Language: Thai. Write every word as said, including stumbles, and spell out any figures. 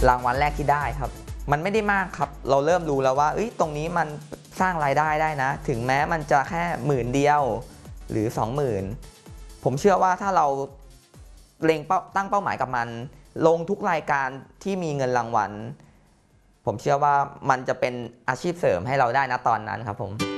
รางวัลแรกที่ได้ครับมันไม่ได้มากครับเราเริ่มรู้แล้วว่าเอ้ยตรงนี้มันสร้างรายได้ได้นะถึงแม้มันจะแค่หมื่นเดียวหรือสองหมื่นผมเชื่อว่าถ้าเราเล็งเป้าตั้งเป้าหมายกับมันลงทุกรายการที่มีเงินรางวัลผมเชื่อว่ามันจะเป็นอาชีพเสริมให้เราได้นะตอนนั้นครับผม